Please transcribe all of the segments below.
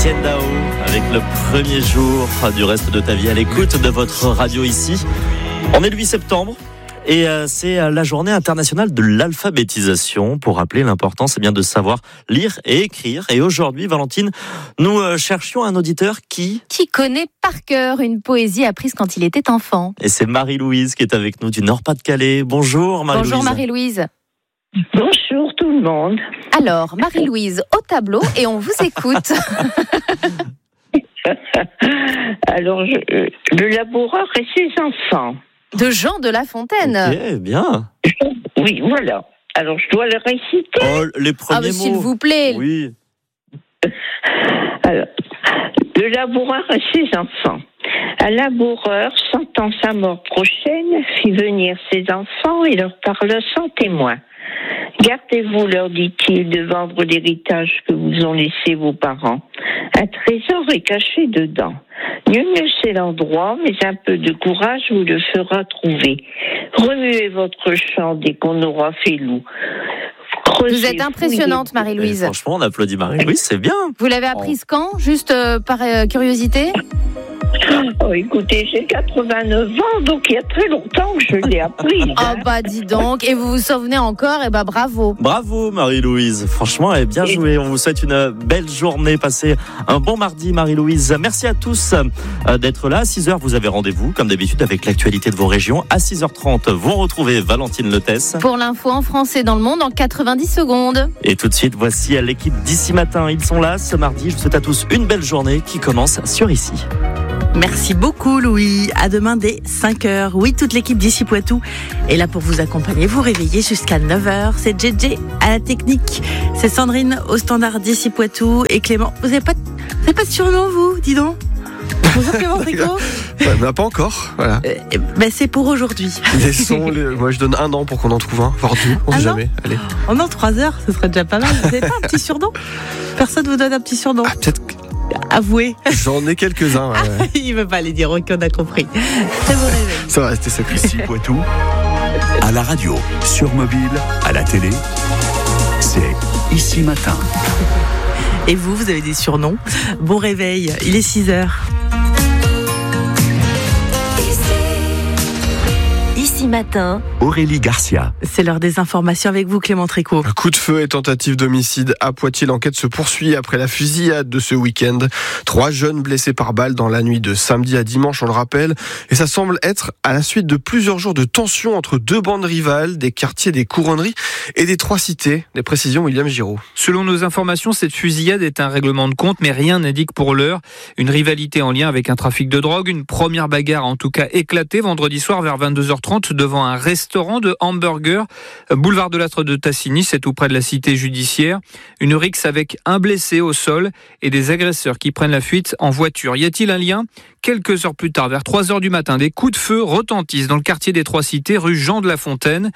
Etienne Dao avec le premier jour du reste de ta vie à l'écoute de votre radio ici. On est le 8 septembre et c'est la journée internationale de l'alphabétisation. Pour rappeler l'importance c'est bien de savoir lire et écrire. Et aujourd'hui, Valentine, nous cherchions un auditeur qui connaît par cœur une poésie apprise quand il était enfant. Et c'est Marie-Louise qui est avec nous du Nord-Pas-de-Calais. Bonjour Marie-Louise. Bonjour Marie-Louise. Bonjour tout le monde. Alors, Marie-Louise au tableau et on vous écoute. Alors, le laboureur et ses enfants. De Jean de La Fontaine. Ok, bien. Oui, voilà. Alors, je dois le réciter. Oh, les premiers mots. S'il vous plaît. Oui. Alors, le laboureur et ses enfants. Un laboureur, sentant sa mort prochaine, fit venir ses enfants et leur parla sans témoin. Gardez-vous, leur dit-il, de vendre l'héritage que vous ont laissé vos parents. Un trésor est caché dedans. Nul ne sait l'endroit, mais un peu de courage vous le fera trouver. Remuez votre champ dès qu'on aura fait loup. Vous êtes impressionnante, Marie-Louise. Franchement, on applaudit Marie-Louise, c'est bien. Vous l'avez apprise quand, juste par curiosité ? Oh, écoutez, j'ai 89 ans, donc il y a très longtemps que je l'ai appris. Ah bah dis donc, et vous vous souvenez encore, et bah bravo. Bravo Marie-Louise, franchement, elle est bien jouée. On vous souhaite une belle journée, passez un bon mardi Marie-Louise. Merci à tous d'être là. À 6h, vous avez rendez-vous, comme d'habitude, avec l'actualité de vos régions. À 6h30, vous retrouvez Valentine Letès. Pour l'info en français dans le monde en 90 secondes. Et tout de suite, voici l'équipe d'Ici Matin. Ils sont là ce mardi. Je vous souhaite à tous une belle journée qui commence sur Ici. Merci beaucoup Louis, à demain dès 5h. Oui, toute l'équipe d'Ici Poitou est là pour vous accompagner, vous réveiller jusqu'à 9h. C'est JJ à la technique, c'est Sandrine au standard d'Ici Poitou et Clément. Vous n'avez pas de surnom vous, dis donc? Bonjour Clément Tricot. Pas encore, voilà. C'est pour aujourd'hui. Moi je donne 1 an pour qu'on en trouve un, voire 2, on sait jamais. Allez. Oh non, 3 heures, ce serait déjà pas mal. Vous n'avez pas un petit surnom? Personne vous donne un petit surnom? Peut-être. Avouez. J'en ai quelques-uns. Ouais. Il veut pas les dire, ok, on a compris. Très bon réveil. Ça va rester secret. Ici Poitou, à la radio, sur mobile, à la télé, c'est Ici Matin. Et vous avez des surnoms? Bon réveil, il est 6h. Ici Matin, Aurélie Garcia. C'est l'heure des informations avec vous Clément Tricot. Un coup de feu et tentative d'homicide à Poitiers. L'enquête se poursuit après la fusillade de ce week-end. 3 jeunes blessés par balle dans la nuit de samedi à dimanche, on le rappelle. Et ça semble être à la suite de plusieurs jours de tension entre 2 bandes rivales, des quartiers des Couronneries et des 3 cités. Des précisions, William Giraud. Selon nos informations, cette fusillade est un règlement de compte, mais rien n'indique pour l'heure une rivalité en lien avec un trafic de drogue. Une première bagarre a en tout cas éclaté vendredi soir vers 22h30 devant un restaurant de hamburgers, boulevard de l'Astre de Tassigny, c'est tout près de la cité judiciaire. Une rixe avec un blessé au sol et des agresseurs qui prennent la fuite en voiture. Y a-t-il un lien ? Quelques heures plus tard, vers 3h du matin, des coups de feu retentissent dans le quartier des 3 cités, rue Jean de La Fontaine.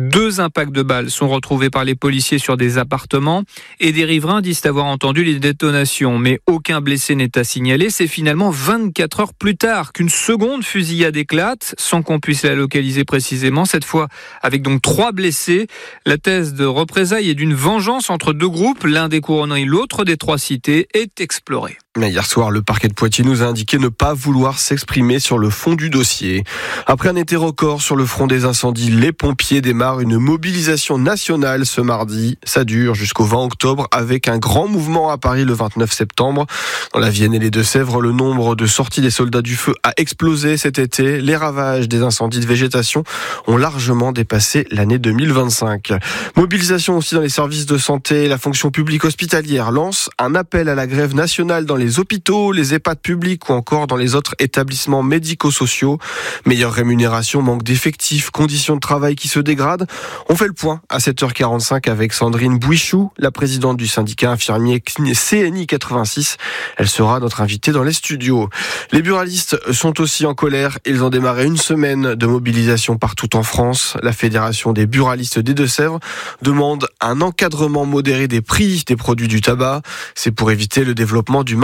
2 impacts de balles sont retrouvés par les policiers sur des appartements et des riverains disent avoir entendu les détonations. Mais aucun blessé n'est à signaler. C'est finalement 24 heures plus tard qu'une seconde fusillade éclate, sans qu'on puisse la localiser précisément, cette fois avec donc 3 blessés. La thèse de représailles et d'une vengeance entre 2 groupes, l'un des Couronneries, l'autre des 3 cités, est explorée. Mais hier soir, le parquet de Poitiers nous a indiqué ne pas vouloir s'exprimer sur le fond du dossier. Après un été record sur le front des incendies, les pompiers démarrent une mobilisation nationale ce mardi. Ça dure jusqu'au 20 octobre avec un grand mouvement à Paris le 29 septembre. Dans la Vienne et les Deux-Sèvres, le nombre de sorties des soldats du feu a explosé cet été. Les ravages des incendies de végétation ont largement dépassé l'année 2025. Mobilisation aussi dans les services de santé. La fonction publique hospitalière lance un appel à la grève nationale dans les hôpitaux, les EHPAD publics ou encore dans les autres établissements médico-sociaux. Meilleure rémunération, manque d'effectifs, conditions de travail qui se dégradent. On fait le point à 7h45 avec Sandrine Bouichou, la présidente du syndicat infirmier CNI 86. Elle sera notre invitée dans les studios. Les buralistes sont aussi en colère. Ils ont démarré une semaine de mobilisation partout en France. La Fédération des buralistes des Deux-Sèvres demande un encadrement modéré des prix des produits du tabac. C'est pour éviter le développement du marché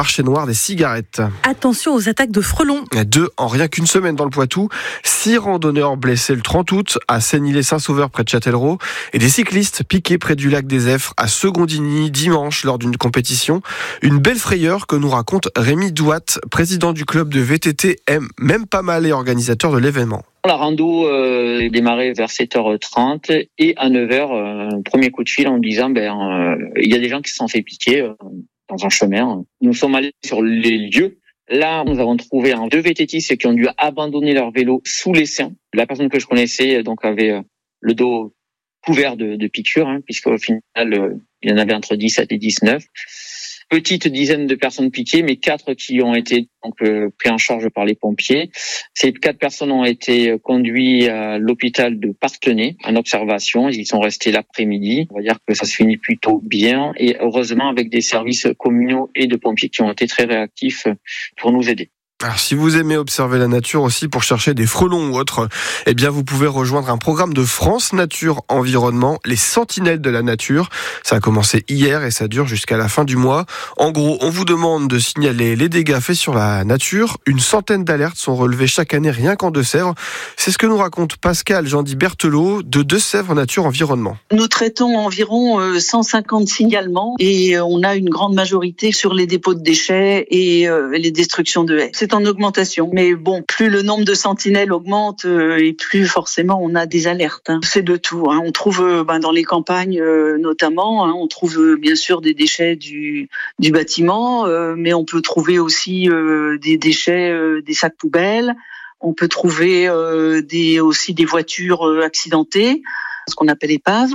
marché noir des cigarettes. Attention aux attaques de frelons. 2 en rien qu'une semaine dans le Poitou. 6 randonneurs blessés le 30 août à Seignillet-Saint-Sauveur près de Châtellerault et des cyclistes piqués près du lac des Effres à Secondigny dimanche lors d'une compétition. Une belle frayeur que nous raconte Rémi Douat, président du club de VTT Même Pas Mal et organisateur de l'événement. La rando est démarrée vers 7h30 et à 9h, premier coup de fil en disant il y a des gens qui se sont fait piquer dans un chemin. Nous sommes allés sur les lieux. Là, nous avons trouvé 2 VTTistes qui ont dû abandonner leur vélo sous l'essaim. La personne que je connaissais avait le dos couvert de piqûres, puisqu'au final, il y en avait entre 17 et 19. Petite dizaine de personnes piquées, mais 4 qui ont été pris en charge par les pompiers. Ces 4 personnes ont été conduites à l'hôpital de Parthenay en observation. Ils y sont restés l'après-midi. On va dire que ça se finit plutôt bien et heureusement avec des services communaux et de pompiers qui ont été très réactifs pour nous aider. Alors, si vous aimez observer la nature aussi pour chercher des frelons ou autres, vous pouvez rejoindre un programme de France Nature Environnement, les Sentinelles de la Nature. Ça a commencé hier et ça dure jusqu'à la fin du mois. En gros, on vous demande de signaler les dégâts faits sur la nature. Une centaine d'alertes sont relevées chaque année rien qu'en Deux-Sèvres. C'est ce que nous raconte Pascal Jean-Di Berthelot de Deux-Sèvres Nature Environnement. Nous traitons environ 150 signalements et on a une grande majorité sur les dépôts de déchets et les destructions de haies. C'est en augmentation. Mais bon, plus le nombre de sentinelles augmente et plus forcément on a des alertes. C'est de tout. On trouve dans les campagnes notamment, on trouve bien sûr des déchets du bâtiment, mais on peut trouver aussi des déchets des sacs poubelles. On peut trouver aussi des voitures accidentées, ce qu'on appelle épaves.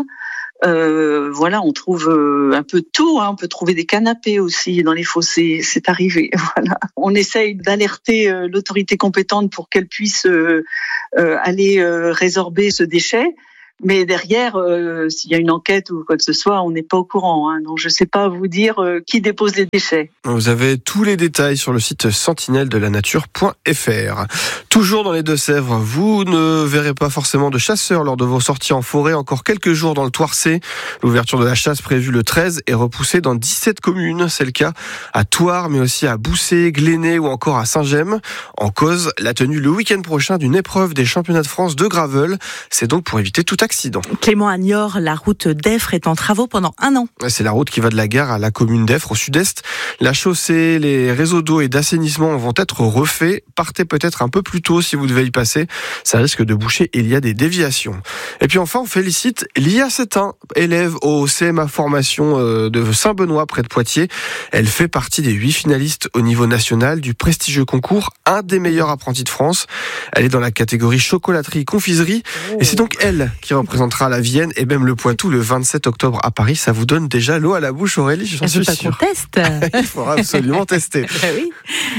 On trouve un peu de tout. On peut trouver des canapés aussi dans les fossés. C'est arrivé. Voilà. On essaye d'alerter l'autorité compétente pour qu'elle puisse aller résorber ce déchet. Mais derrière, s'il y a une enquête ou quoi que ce soit, on n'est pas au courant. Donc je ne sais pas vous dire qui dépose les déchets. Vous avez tous les détails sur le site sentinelle-de-la-nature.fr. Toujours dans les Deux-Sèvres, vous ne verrez pas forcément de chasseurs lors de vos sorties en forêt. Encore quelques jours dans le Toircé. L'ouverture de la chasse prévue le 13 est repoussée dans 17 communes. C'est le cas à Thouars, mais aussi à Boussé, Glénay ou encore à Saint-Gemme. En cause, la tenue le week-end prochain d'une épreuve des championnats de France de gravel. C'est donc pour éviter tout accident. Clément à Niort, la route d'Effres est en travaux pendant 1 an. C'est la route qui va de la gare à la commune d'Effres au sud-est. La chaussée, les réseaux d'eau et d'assainissement vont être refaits. Partez peut-être un peu plus tôt si vous devez y passer. Ça risque de boucher et il y a des déviations. Et puis enfin, on félicite Lia Sétin, élève au CMA formation de Saint-Benoît près de Poitiers. Elle fait partie des 8 finalistes au niveau national du prestigieux concours Un des meilleurs apprentis de France. Elle est dans la catégorie chocolaterie-confiserie et c'est donc elle qui représentera la Vienne et même le Poitou le 27 octobre à Paris. Ça vous donne déjà l'eau à la bouche, Aurélie, j'en suis sûr. Qu'on teste. Il faudra absolument tester. Oui.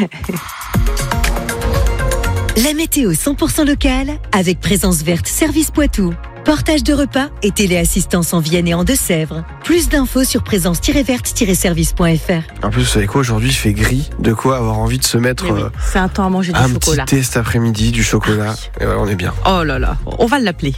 La météo 100% locale avec Présence Verte Service Poitou. Portage de repas et téléassistance en Vienne et en Deux-Sèvres. Plus d'infos sur présence-verte-service.fr. En plus, vous savez quoi, aujourd'hui il fait gris. De quoi avoir envie de se mettre c'est un temps à manger du chocolat. Un petit thé cet après-midi, du chocolat. Et voilà, on est bien. Oh là là, on va l'appeler.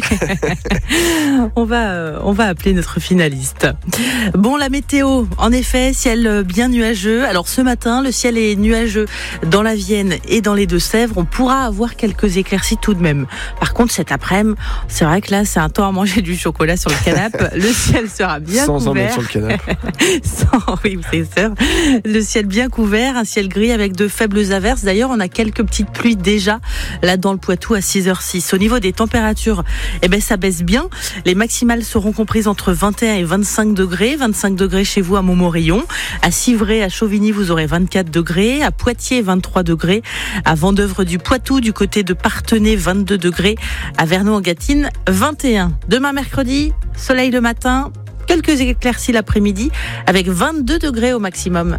on va appeler notre finaliste. Bon, la météo, en effet, ciel bien nuageux. Alors ce matin, le ciel est nuageux dans la Vienne et dans les Deux-Sèvres. On pourra avoir quelques éclaircies tout de même. Par contre, cet après-midi, c'est vrai que là, c'est un temps à manger du chocolat sur le canapé. Le ciel sera bien couvert. Sans en mettre sur le canapé. Oui, c'est sûr. Le ciel bien couvert, un ciel gris avec de faibles averses. D'ailleurs, on a quelques petites pluies déjà là dans le Poitou à 6h06. Au niveau des températures, ça baisse bien. Les maximales seront comprises entre 21 et 25 degrés. 25 degrés chez vous à Montmorillon. À Civray, à Chauvigny, vous aurez 24 degrés. À Poitiers, 23 degrés. À Vendeuvre du Poitou, du côté de Parthenay, 22 degrés. À Vernon-en-Gâtine, 21. Demain mercredi, soleil le matin, quelques éclaircies l'après-midi avec 22 degrés au maximum.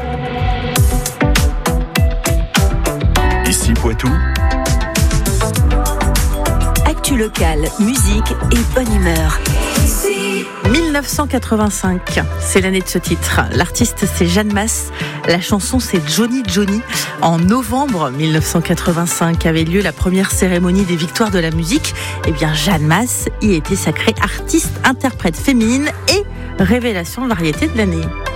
Ici Poitou. Actu locale, musique et bonne humeur. 1985, c'est l'année de ce titre. L'artiste, c'est Jeanne Masse. La chanson, c'est Johnny Johnny. En novembre 1985 avait lieu la première cérémonie des Victoires de la musique. Jeanne Masse y était sacrée artiste, interprète féminine et révélation de variété de l'année.